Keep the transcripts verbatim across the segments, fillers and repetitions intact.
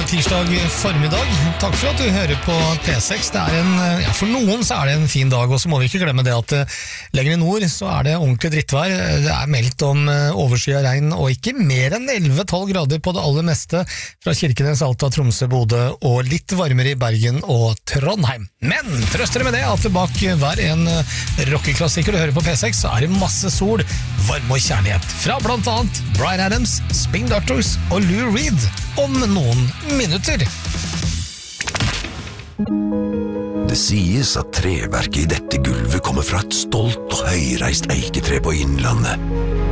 tirsdag formiddag. Takk for at du hører på P seks. Det er en, ja, for noen så er det en fin dag, og så må vi ikke glemme det at lenger i nord så er det ordentlig drittvær. Det er meldt om overskyet regn, og ikke mer enn elleve til tolv grader på det aller meste fra Kirkenes, Alta, Tromsø, Bodø, og litt varmere i Bergen og Trondheim. Men trøster det med det at bak hver en rockeklassiker du hører på P seks, så er det masse sol, varme og kjærlighet. Fra blant annet Bryan Adams, Spin Doctors og Lou Reed om noen minutter. Det sies at treverket i dette gulvet kommer fra et stolt og høyreist eiketre på Innlandet.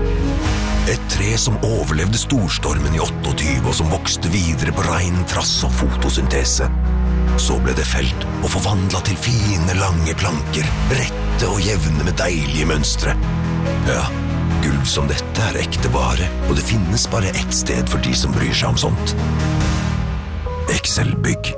Et tre som overlevde storstormen i tjueåtte og som vokste videre på rein trass og fotosyntese. Så ble det felt og forvandlet til fine, lange planker, rette og jevne med deilige mønstre. Ja, gulv som dette er ekte vare, og det finnes bare ett sted for de som bryr seg om sånt. Excel-bygg.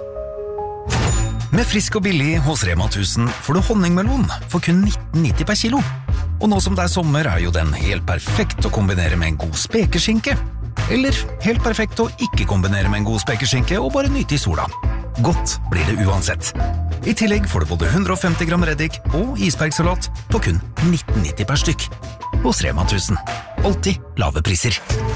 Med frisk og billig hos Rema tusen får du honningmelon for kun nitten nitti per kilo. Og nå som det er sommer er jo den helt perfekt å kombinere med en god spekeskinke. Eller helt perfekt å ikke kombinere med en god spekeskinke og bare nyte i sola. Godt blir det uansett. I tillegg får du både hundre og femti gram reddik og isbergsalat på kun nitten nitti per stykk. Hos Rema tusen. Alltid lave priser.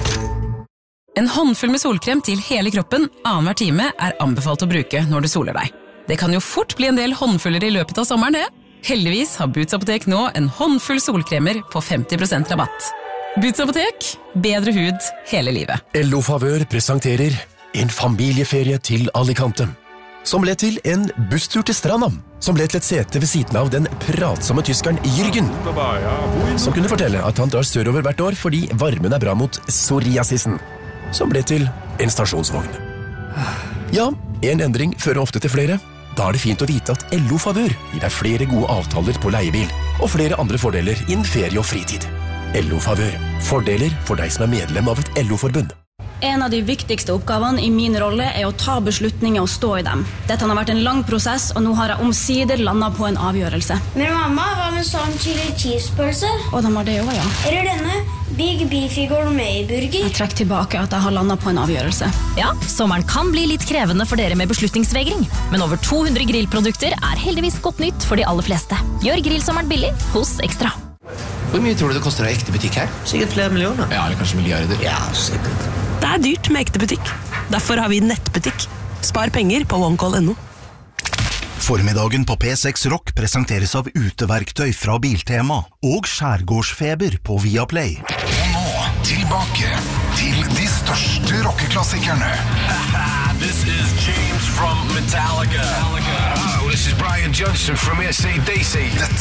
En håndfull med solkrem til hele kroppen annenhver time er anbefalt å bruke når du soler deg. Det kan jo fort bli en del håndfuller i løpet av sommeren, det. Heldigvis har Boots Apotek nå en håndfull solkremer på femti prosent rabatt. Boots Apotek, bedre hud hele livet. L O Favør presenterer en familieferie til Alicante, som ble til en busstur til stranda, som ble til et sete ved siden av den pratsomme tyskeren Jürgen, som kunne fortelle at han drar sørover hvert år fordi varmen er bra mot psoriasisen, som ble til en stasjonsvogn. Ja, en endring fører ofte til flere. Da er det fint å vite at L O Favør gir deg flere gode avtaler på leiebil, og flere andre fordeler innen ferie og fritid. L O Favør. Fordeler for deg som er medlem av et L O-forbund. En av de viktigste oppgavene i min rolle er å ta beslutninger og stå i dem. Dette har vært en lang prosess, og nå har jeg omsider landet på en avgjørelse. Men mamma, hva med sånn chili cheese-pølse? Og de har det også, ja. Eller denne Big Beefy Gourmet-burger? Jeg trekker tilbake at jeg har landet på en avgjørelse. Ja, sommeren kan bli litt krevende for dere med beslutningsvegring, men over to hundre grillprodukter er heldigvis godt nytt for de aller fleste. Gjør grillsommeren billig hos Ekstra. Hvor mye tror du det koster å ha ekte butikk her? Sikkert flere millioner. Ja, eller kanskje milliarder. Ja, sikkert. Det er dyrt med ekte butikk. Derfor har vi nettbutikk. Spar penger på OneCall punktum no. Formiddagen på P seks Rock presenteres av uteverktøy fra Biltema og skjærgårdsfeber på Viaplay. Og nå, tilbake til de største rockeklassikerne. This is James from Metallica. Oh, this is Brian Johnson from A C D C. Dette